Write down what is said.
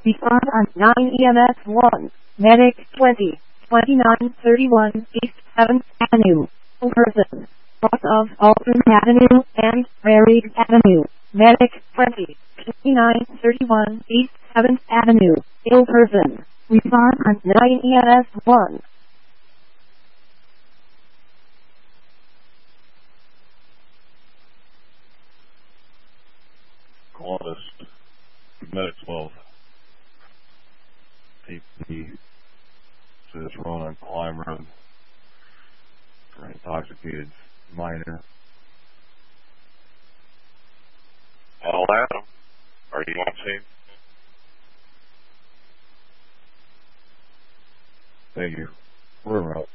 Respond on 9 EMS 1. Medic 20, 2931 East 7th Avenue. Person. Cross of Alton Avenue and Prairie Avenue. Medic 20, 2931 East 7th Avenue. Ill person. Respond on 9 EMS 1. Columbus, Medic 12. TP says run on Climb Road for intoxicated minor. Hello, Adam. Are you on scene? Thank you. We're out.